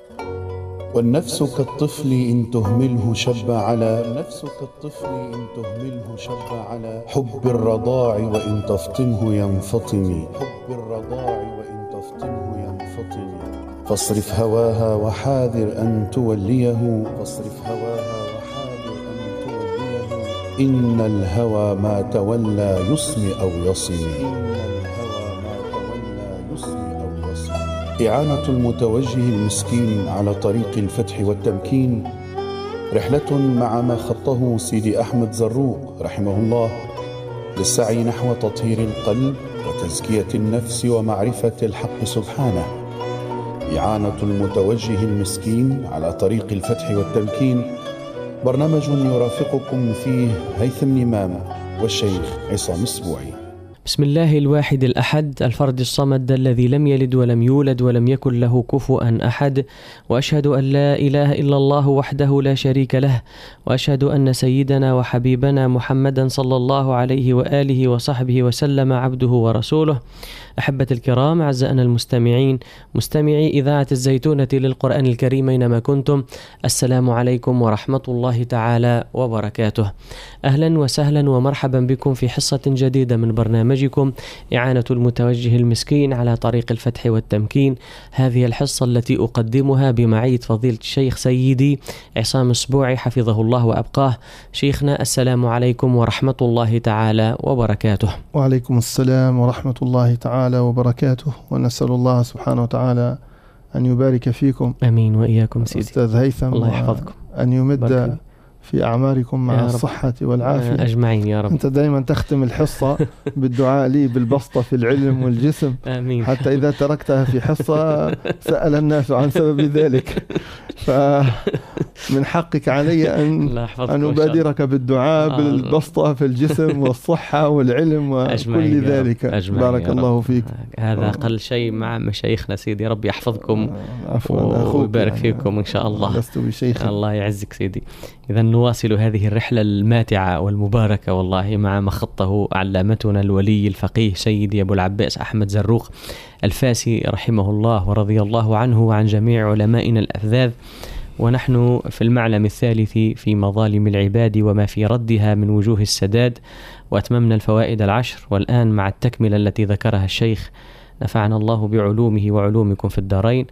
والنفس كالطفل إن تهمله شب على حب الرضاع وإن تفطمه ينفطم فاصرف هواها وحاذر أن توليه إن الهوى ما تولى يصم أو يصم. إعانة المتوجه المسكين على طريق الفتح والتمكين رحلة مع ما خطه سيدي أحمد زروق رحمه الله للسعي نحو تطهير القلب وتزكية النفس ومعرفة الحق سبحانه. إعانة المتوجه المسكين على طريق الفتح والتمكين برنامج يرافقكم فيه هيثم نمام والشيخ عصام السبوعي. بسم الله الواحد الأحد الفرد الصمد الذي لم يلد ولم يولد ولم يكن له كفوا أحد، وأشهد أن لا إله إلا الله وحده لا شريك له، وأشهد أن سيدنا وحبيبنا محمدا صلى الله عليه وآله وصحبه وسلم عبده ورسوله. أحبة الكرام، أعزائنا المستمعين، مستمعي إذاعة الزيتونة للقرآن الكريم أينما كنتم، السلام عليكم ورحمة الله تعالى وبركاته. أهلا وسهلا ومرحبا بكم في حصة جديدة من برنامجكم إعانة المتوجه المسكين على طريق الفتح والتمكين. هذه الحصة التي أقدمها بمعية فضيلة الشيخ سيدي عصام السبوعي حفظه الله وأبقاه. شيخنا، السلام عليكم ورحمة الله تعالى وبركاته. وعليكم السلام ورحمة الله تعالى وبركاته، ونسأل الله سبحانه وتعالى أن يبارك فيكم. أمين وإياكم سيدي. أستاذ هيثم، الله يحفظكم، أن يمد في أعماركم مع الصحة والعافية أجمعين يا رب. أنت دائما تختم الحصة بالدعاء لي بالبسطة في العلم والجسم. آمين. حتى إذا تركتها في حصة سأل الناس عن سبب ذلك، فمن حقك علي أن أبادرك بالدعاء بالبسطة في الجسم والصحة والعلم وكل ذلك. بارك الله فيك. هذا أقل شيء مع مشايخنا سيدي، ربي يحفظكم ويبارك فيكم إن شاء الله. لست بشيخ. الله يعزك سيدي. إذا نواصل هذه الرحلة الماتعة والمباركة والله مع ما خطه علامتنا الولي الفقيه سيدي أبو العباس أحمد زروق الفاسي رحمه الله ورضي الله عنه وعن جميع علمائنا الأفذاذ. ونحن في المعلم الثالث في مظالم العباد وما في ردها من وجوه السداد، وأتممنا الفوائد 10، والآن مع التكملة التي ذكرها الشيخ نفعنا الله بعلومه وعلومكم في الدارين.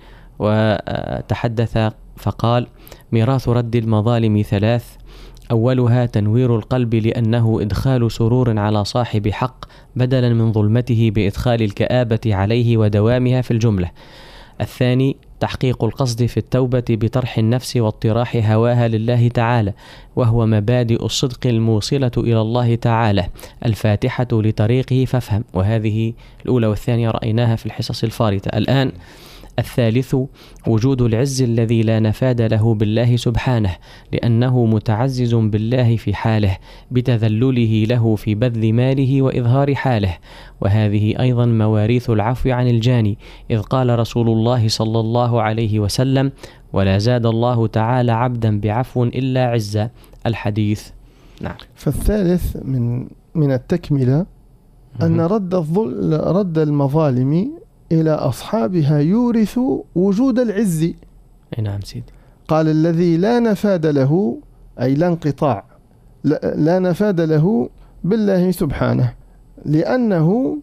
وتحدث فقال: ميراث رد المظالم 3، أولها تنوير القلب لأنه إدخال سرور على صاحب حق بدلا من ظلمته بإدخال الكآبة عليه ودوامها في الجملة. الثاني تحقيق القصد في التوبة بطرح النفس واطراح هواها لله تعالى، وهو مبادئ الصدق الموصلة إلى الله تعالى الفاتحة لطريقه فافهم. وهذه الأولى والثانية رأيناها في الحصص الفارطة. الآن الثالث وجود العز الذي لا نفاد له بالله سبحانه، لأنه متعزز بالله في حاله بتذلله له في بذل ماله وإظهار حاله. وهذه أيضا مواريث العفو عن الجاني، إذ قال رسول الله صلى الله عليه وسلم: ولا زاد الله تعالى عبدا بعفو إلا عزا. الحديث. نعم. فالثالث من التكملة أن رد المظالم إلى أصحابها يورث وجود العز. نعم سيدي. قال: الذي لا نفاد له، أي لا انقطاع، لا نفاد له بالله سبحانه، لأنه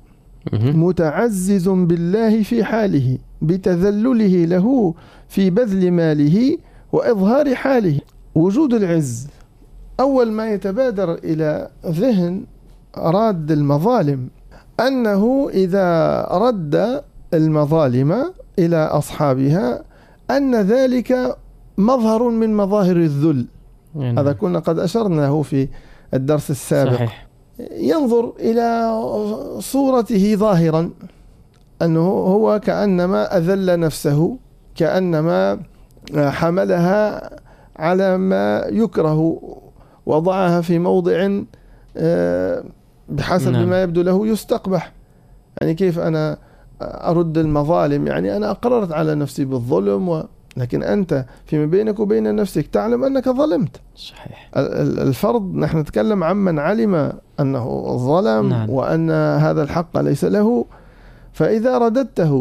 متعزز بالله في حاله بتذلله له في بذل ماله وإظهار حاله. وجود العز أول ما يتبادر إلى ذهن راد المظالم أنه إذا رد المظالم إلى أصحابها أن ذلك مظهر من مظاهر الذل. هذا كنا قد أشرناه في الدرس السابق. صحيح. ينظر إلى صورته ظاهرا أنه هو كأنما أذل نفسه، كأنما حملها على ما يكره، وضعها في موضع بحسب ما يبدو له يستقبح. يعني كيف أنا أرد المظالم؟ يعني أنا أقررت على نفسي بالظلم، لكن أنت فيما بينك وبين نفسك تعلم أنك ظلمت. صحيح. الفرض نحن نتكلم عمن علم أنه ظلم. نعم. وأن هذا الحق ليس له، فإذا رددته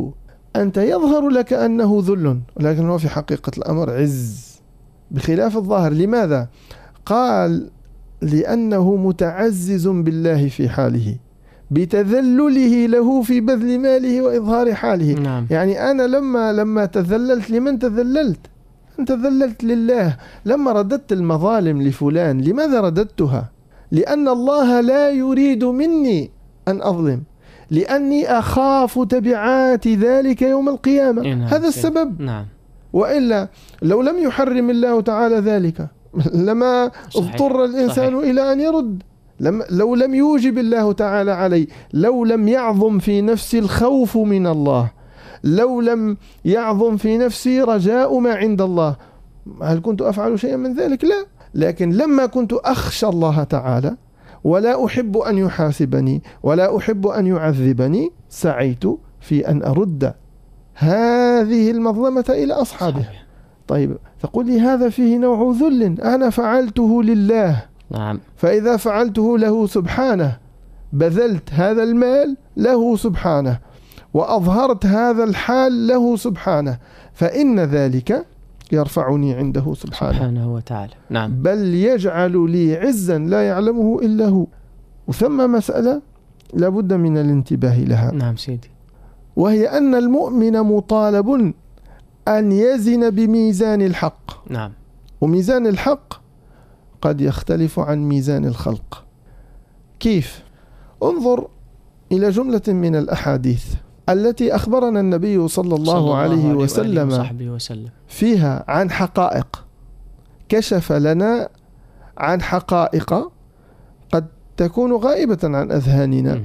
أنت يظهر لك أنه ذل، ولكن هو في حقيقة الأمر عز بخلاف الظاهر. لماذا؟ قال لأنه متعزز بالله في حاله بتذلله له في بذل ماله وإظهار حاله. نعم. يعني أنا لما تذللت، لمن تذللت؟ أنت تذللت لله. لما رددت المظالم لفلان، لماذا رددتها؟ لأن الله لا يريد مني أن أظلم، لأني أخاف تبعات ذلك يوم القيامة. نعم. هذا السبب. نعم. وإلا لو لم يحرم الله تعالى ذلك لما اضطر الإنسان إلى أن يرد. لو لم يوجب الله تعالى علي، لو لم يعظم في نفسي الخوف من الله، لو لم يعظم في نفسي رجاء ما عند الله، هل كنت أفعل شيئا من ذلك؟ لا. لكن لما كنت أخشى الله تعالى ولا أحب أن يحاسبني ولا أحب أن يعذبني، سعيت في أن أرد هذه المظلمة إلى أصحابها. طيب تقول لي هذا فيه نوع ذل، أنا فعلته لله. نعم. فإذا فعلته له سبحانه، بذلت هذا المال له سبحانه وأظهرت هذا الحال له سبحانه، فإن ذلك يرفعني عنده سبحانه وتعالى. نعم. بل يجعل لي عزا لا يعلمه إلا هو. وثم مسألة لابد من الانتباه لها. نعم سيدي. وهي أن المؤمن مطالب أن يزن بميزان الحق. نعم. وميزان الحق قد يختلف عن ميزان الخلق. كيف؟ انظر إلى جملة من الأحاديث التي أخبرنا النبي صلى الله عليه وسلم فيها عن حقائق، كشف لنا عن حقائق قد تكون غائبة عن أذهاننا،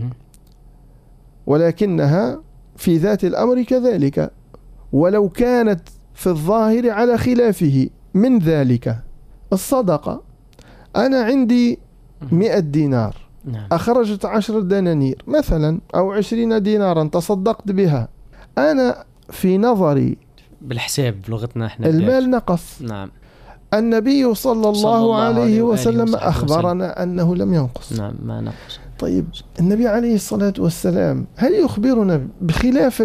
ولكنها في ذات الأمر كذلك، ولو كانت في الظاهر على خلافه. من ذلك الصدقة. أنا عندي 100 دينار، أخرجت 10 دنانير مثلا أو 20 دينارا تصدقت بها، أنا في نظري بالحساب بلغتنا احنا المال نقص. نعم. النبي صلى الله عليه وسلم أخبرنا أنه لم ينقص. نعم ما نقص. طيب النبي عليه الصلاة والسلام هل يخبرنا بخلاف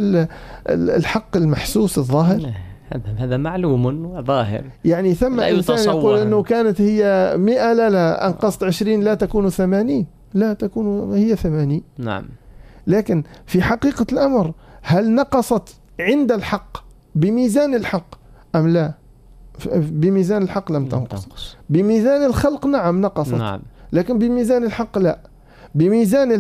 الحق المحسوس الظاهر؟ هذا معلوم وظاهر. يعني ثم إنسان يقول أنه كانت هي 100، لا أنقصت 20 لا تكون 80، لا تكون هي 80. نعم. لكن في حقيقة الأمر هل نقصت عند الحق بميزان الحق أم لا؟ بميزان الحق لم تنقص. بميزان الخلق نعم نقصت. نعم. لكن بميزان الحق لا. بميزان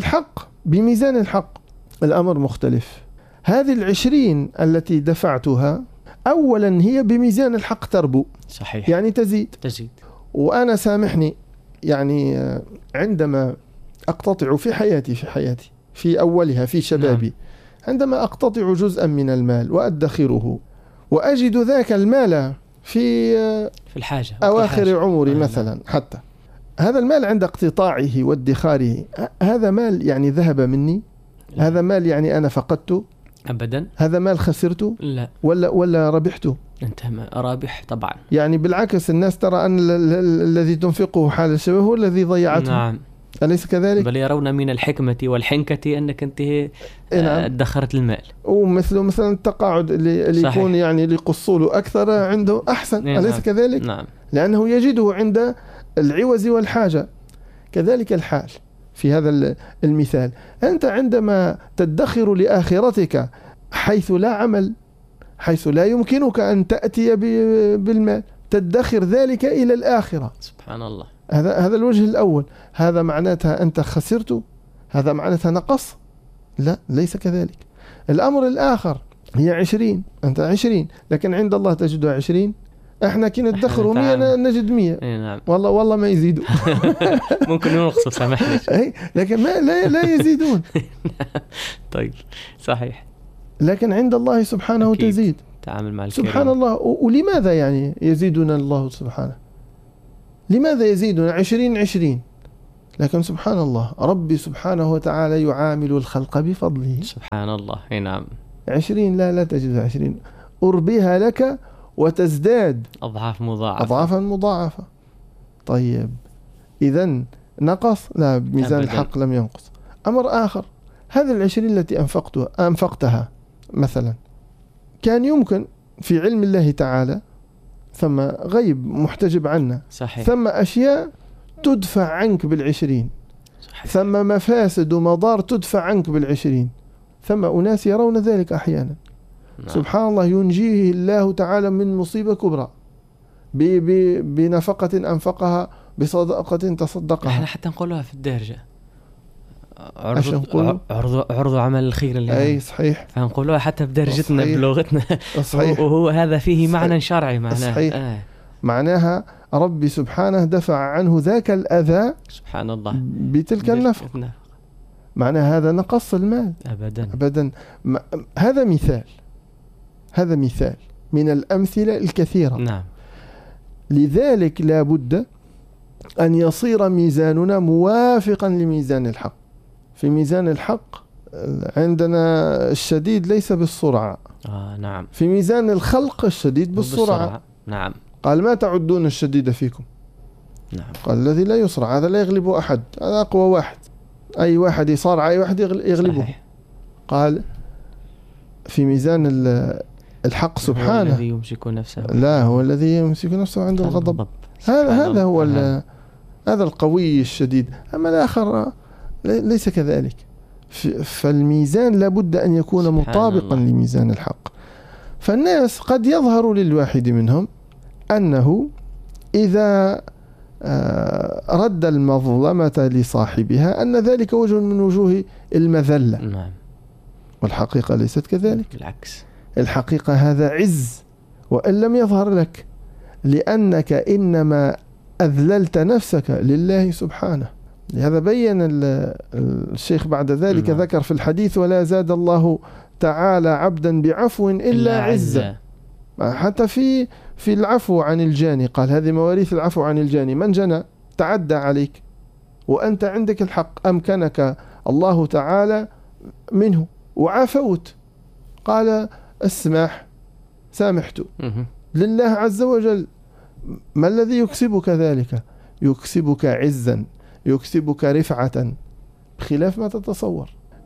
الحق الأمر مختلف. هذه 20 التي دفعتها أولا هي بميزان الحق تربو. صحيح. يعني تزيد. وأنا سامحني يعني عندما أقتطع في حياتي في أولها في شبابي، نعم. عندما أقتطع جزءا من المال وأدخره وأجد ذاك المال في الحاجة أواخر عمري مثلا، حتى هذا المال عند اقتطاعه وادخاره هذا مال يعني ذهب مني؟ لا. هذا مال يعني أنا فقدته؟ أبدا. هذا مال خسرته؟ لا. ولا ربحته؟ أنت رابح طبعا. يعني بالعكس الناس ترى أن الذي تنفقه حال الشباب هو الذي ضيعته. نعم. أليس كذلك؟ بل يرون من الحكمة والحنكة أنك أنت ادخرت المال. مثلا التقاعد اللي يكون يعني اللي يقصوا أكثر عنده أحسن. نعم. أليس كذلك؟ نعم. لأنه يجده عند العوز والحاجة. كذلك الحال في هذا المثال. أنت عندما تدخر لآخرتك حيث لا عمل، حيث لا يمكنك أن تأتي بالمال، تدخر ذلك إلى الآخرة. سبحان الله. هذا الوجه الأول. هذا معناتها أنت خسرت؟ هذا معناتها نقص؟ لا، ليس كذلك. الأمر الآخر هي 20، أنت 20 لكن عند الله تجدها 20. احنا كي ندخروا 100 نجد 100. نعم. والله ما يزيدوا. ممكن ينقصوا سامحني. لكن لا يزيدون. طيب صحيح. لكن عند الله سبحانه أكيد. تزيد. تعامل مع الكريم. سبحان الله. ولماذا يعني يزيدنا الله سبحانه؟ لماذا يزيدنا 20 لكن سبحان الله ربي سبحانه وتعالى يعامل الخلق بفضله. سبحان الله. نعم. 20 لا تجد 20 أربيها لك وتزداد أضعافا مضاعفة. طيب إذن نقص؟ لا، بميزان الحق لم ينقص. أمر آخر، هذه 20 التي أنفقتها مثلا كان يمكن في علم الله تعالى ثم غيب محتجب عنا، صحيح. ثم أشياء تدفع عنك بال20، ثم مفاسد ومضار تدفع عنك بال20، ثم أناس يرون ذلك أحيانا. سبحان الله، ينجيه الله تعالى من مصيبة كبرى بنفقة أنفقها، بصدقة تصدقها. احنا حتى نقولها في الدارجة، عرضوا عمل الخير اللي أي صحيح، فنقولوها حتى بدرجتنا بلغتنا. صحيح. وهو هذا فيه معنى شرعي معناه. صحيح. معناها ربي سبحانه دفع عنه ذاك الأذى سبحان الله بتلك النفقة. معنى هذا نقص المال أبدا. هذا مثال من الأمثلة الكثيرة. نعم. لذلك لا بد أن يصير ميزاننا موافقا لميزان الحق. في ميزان الحق عندنا الشديد ليس بالسرعة. نعم. في ميزان الخلق الشديد بالسرعة. نعم. قال ما تعدون الشديد فيكم. نعم. قال الذي لا يسرع هذا لا يغلب أحد، هذا أقوى واحد، أي واحد يصارع أي واحد يغلبه. صحيح. قال في ميزان الحق سبحانه هو الذي يمسك نفسه. لا، هو الذي يمسك نفسه عند الغضب. هذا هو هذا القوي الشديد. أما الآخر ليس كذلك. فالميزان لابد أن يكون مطابقا لميزان الحق. فالناس قد يظهر للواحد منهم أنه إذا رد المظلمة لصاحبها أن ذلك وجه من وجوه المذلة. نعم. والحقيقة ليست كذلك، بالعكس. الحقيقة هذا عز وإن لم يظهر لك، لأنك إنما أذللت نفسك لله سبحانه. لهذا بين الشيخ بعد ذلك ذكر في الحديث: ولا زاد الله تعالى عبدا بعفو إلا عزة. حتى في العفو عن الجاني قال: هذه مواريث العفو عن الجاني. من جنى تعدى عليك وأنت عندك الحق، أمكنك الله تعالى منه وعفوت، قال: السماح، سامحت لله عز وجل. ما الذي يكسبك ذلك؟ يكسبك عزا، يكسبك رفعة بخلاف ما تتصور.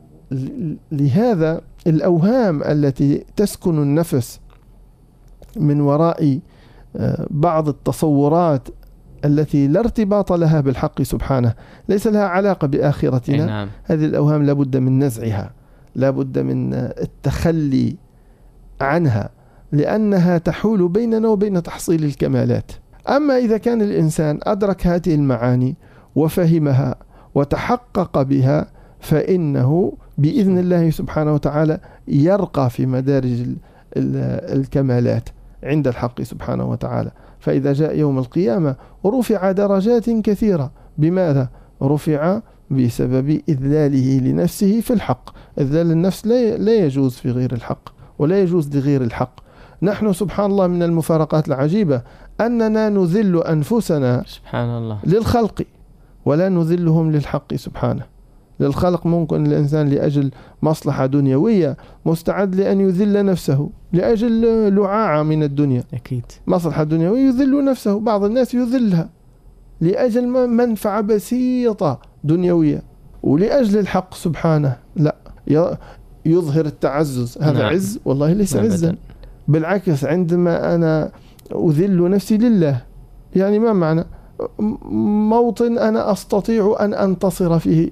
لهذا الأوهام التي تسكن النفس من وراء بعض التصورات التي لا ارتباط لها بالحق سبحانه، ليس لها علاقة بآخرتنا. نعم. هذه الأوهام لابد من نزعها، لابد من التخلي عنها، لأنها تحول بيننا وبين تحصيل الكمالات. أما إذا كان الإنسان أدرك هذه المعاني وفهمها وتحقق بها، فإنه بإذن الله سبحانه وتعالى يرقى في مدارج الكمالات عند الحق سبحانه وتعالى. فإذا جاء يوم القيامة رفع درجات كثيرة. بماذا؟ رفع بسبب إذلاله لنفسه في الحق. إذلال النفس لا يجوز في غير الحق ولا يجوز لغير الحق. نحن سبحان الله من المفارقات العجيبة أننا نذل أنفسنا سبحان الله للخلق ولا نذلهم للحق سبحانه. للخلق ممكن الإنسان لأجل مصلحة دنيوية مستعد لأن يذل نفسه لأجل لعاعة من الدنيا. أكيد. مصلحة دنيوية يذل نفسه. بعض الناس يذلها لأجل منفعة بسيطة دنيوية، ولأجل الحق سبحانه لا، يظهر التعزز. هذا نعم. عز؟ والله ليس عزا. بالعكس، عندما أنا أذل نفسي لله، يعني ما معنى؟ موطن أنا أستطيع أن أنتصر فيه،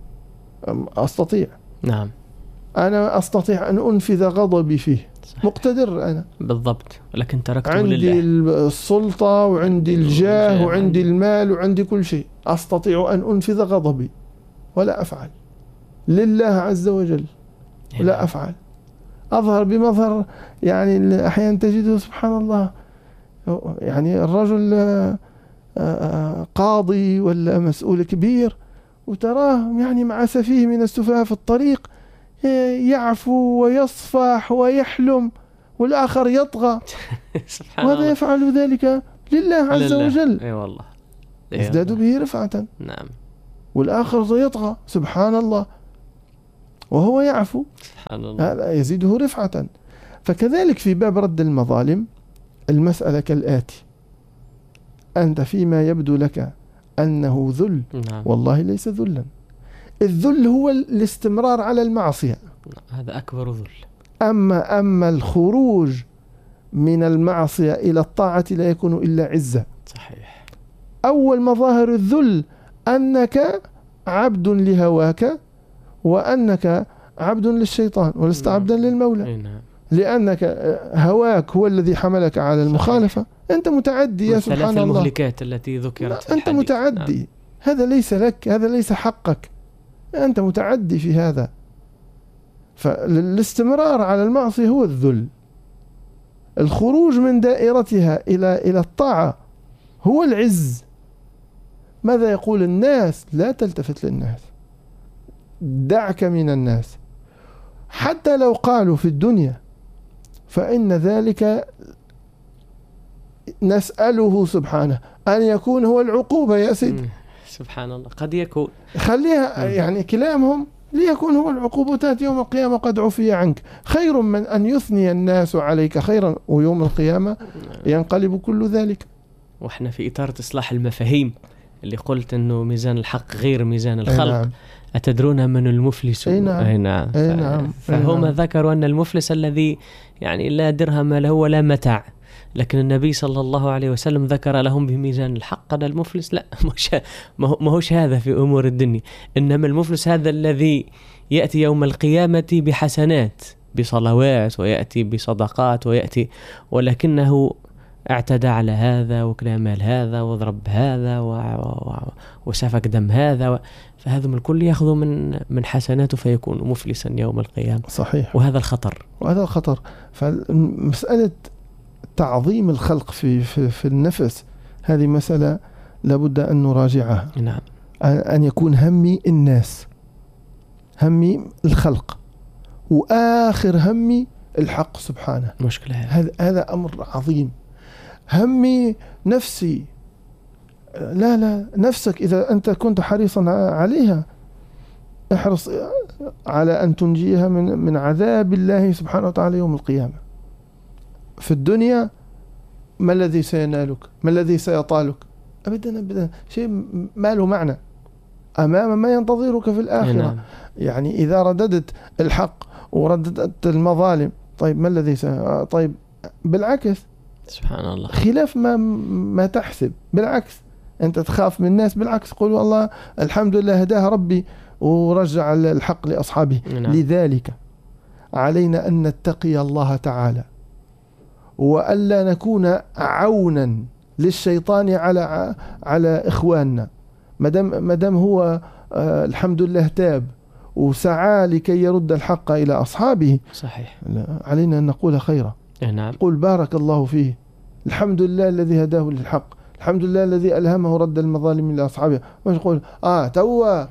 أستطيع. نعم. أنا أستطيع أن أنفذ غضبي فيه. صحيح. مقتدر أنا بالضبط، لكن تركته عندي لله. السلطة وعندي الجاه وعندي المال وعندي كل شيء، أستطيع أن أنفذ غضبي ولا أفعل لله عز وجل. لا أفعل، أظهر بمظهر. يعني أحيانا تجده سبحان الله، يعني الرجل قاضي ولا مسؤول كبير وتراه يعني مع سفيه من السفهاء في الطريق يعفو ويصفح ويحلم، والآخر يطغى وهذا يفعل ذلك لله عز وجل. أي والله يزداد به رفعة. نعم. والآخر يطغى سبحان الله وهو يعفو، سبحان الله، هذا يزيده رفعة. فكذلك في باب رد المظالم المسألة كالآتي: أنت فيما يبدو لك أنه ذل، نعم. والله ليس ذلا. الذل هو الاستمرار على المعصية، هذا أكبر ذل. أما الخروج من المعصية إلى الطاعة لا يكون إلا عزة. صحيح. أول مظاهر الذل أنك عبد لهواك، وأنك عبد للشيطان ولست عبدا للمولى، لأنك هواك هو الذي حملك على المخالفة. أنت متعدي يا سبحان الله. المهلكات التي ذكرت في أنت متعدي. هذا ليس لك، هذا ليس حقك، أنت متعدي في هذا. فالاستمرار على المعصية هو الذل. الخروج من دائرتها إلى الطاعة هو العز. ماذا يقول الناس؟ لا تلتفت للناس، دعك من الناس. حتى لو قالوا في الدنيا فإن ذلك نسأله سبحانه أن يكون هو العقوبة يا سيدي. سبحان الله. قد يكون، خليها يعني كلامهم ليكون هو العقوبة تأتي يوم القيامة قد عفي عنك، خير من أن يثني الناس عليك خيرا ويوم القيامة ينقلب كل ذلك. وإحنا في إطار إصلاح المفاهيم اللي قلت أنه ميزان الحق غير ميزان الخلق. نعم. أتدرون من المفلس؟ نعم. فهم ذكروا أن المفلس الذي يعني لا درهم له ولا متاع، لكن النبي صلى الله عليه وسلم ذكر لهم بميزان الحق. قال المفلس لا، ما هوش هذا في أمور الدنيا، إنما المفلس هذا الذي يأتي يوم القيامة بحسنات، بصلوات، ويأتي بصدقات، ويأتي ولكنه اعتدى على هذا وكل مال هذا وضرب هذا وسفك دم هذا فهذا من الكل يأخذ من حسناته فيكون مفلسا يوم القيامة. صحيح. وهذا الخطر. فمسألة تعظيم الخلق في النفس هذه مسألة لابد أن نراجعها. نعم. أن يكون همي الناس، همي الخلق، وآخر همي الحق سبحانه. مشكلة هذا أمر عظيم. همي نفسي، لا نفسك إذا أنت كنت حريصا عليها احرص على أن تنجيها من عذاب الله سبحانه وتعالى يوم القيامة. في الدنيا ما الذي سينالك؟ ما الذي سيطالك؟ أبدا شيء ما له معنى أمام ما ينتظرك في الآخرة. نعم. يعني إذا رددت الحق ورددت المظالم، طيب ما الذي طيب بالعكس سبحان الله، خلاف ما تحسب. بالعكس أنت تخاف من الناس، بالعكس قول والله الحمد لله هداها ربي ورجع الحق لأصحابه. نعم. لذلك علينا أن نتقي الله تعالى وألا نكون عونا للشيطان على إخواننا. مدام هو الحمد لله تاب وسعى لكي يرد الحق إلى أصحابه. صحيح. علينا أن نقول خيرا. نعم. قل بارك الله فيه، الحمد لله الذي هداه للحق، الحمد لله الذي ألهمه رد المظالم إلى أصحابه. مش يقول توا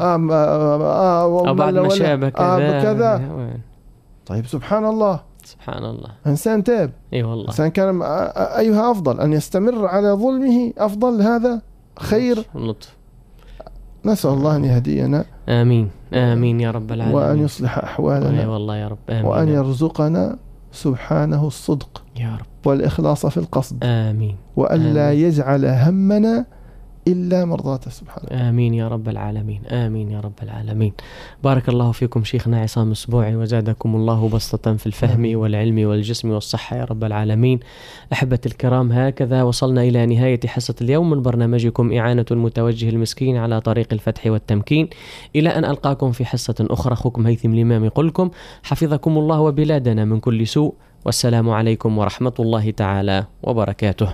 بعد ما شابه كذا. طيب سبحان الله، إنسان تاب. والله. إنسان كان أيها أفضل، أن يستمر على ظلمه أفضل، هذا خير لطف. نسأل الله أن يهدينا. آمين آمين يا رب العالمين، وأن يصلح أحوالنا. والله يا رب. آمين. وأن يرزقنا سبحانه الصدق يا رب والإخلاص في القصد. آمين. وأن لا يجعل همنا إلا مرضاته سبحانه. آمين يا رب العالمين. آمين يا رب العالمين. بارك الله فيكم شيخنا عصام السبوعي، وزادكم الله بسطة في الفهم والعلم والجسم والصحة يا رب العالمين. أحبة الكرام، هكذا وصلنا إلى نهاية حصة اليوم من برنامجكم إعانة المتوجه المسكين على طريق الفتح والتمكين. إلى أن ألقاكم في حصة أخرى، أخوكم هيثم الإمام يقولكم حفظكم الله وبلادنا من كل سوء، والسلام عليكم ورحمة الله تعالى وبركاته.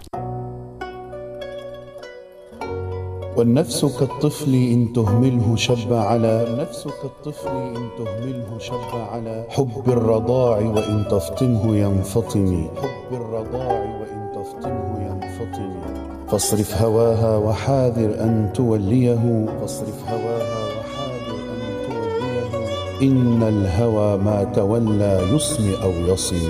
والنفس كالطفل إن تهمله شب على حب الرضاع وإن تفطمه ينفطم. فاصرف هواها وحاذر أن توليه. إن الهوى ما تولى يصم أو يصم.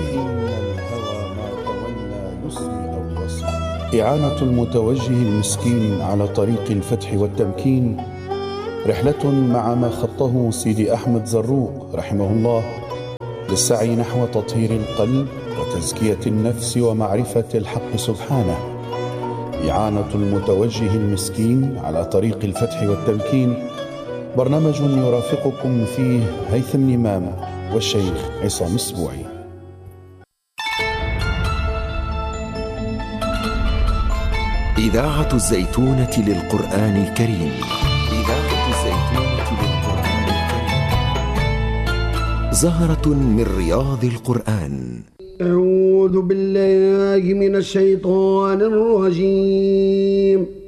إعانة المتوجه المسكين على طريق الفتح والتمكين رحلة مع ما خطه سيدي أحمد زروق رحمه الله للسعي نحو تطهير القلب وتزكية النفس ومعرفة الحق سبحانه. إعانة المتوجه المسكين على طريق الفتح والتمكين برنامج يرافقكم فيه هيثم الإمام والشيخ عصام السبوعي. إذاعة الزيتونة للقرآن الكريم. إذاعة الزيتونة للقرآن الكريم. زهرة من رياض القرآن. أعوذ بالله من الشيطان الرجيم.